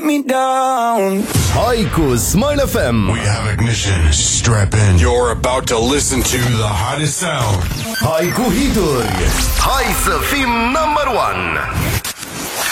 me down. Hai cu Smile FM. We have ignition. Strap in. You're about to listen to the hottest sound. Hai cu hituri. Hai să fim number one.